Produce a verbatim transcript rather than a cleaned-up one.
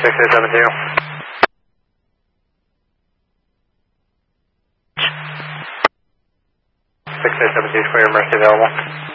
six eight seven two. six eight seven two, clear, Mercy available.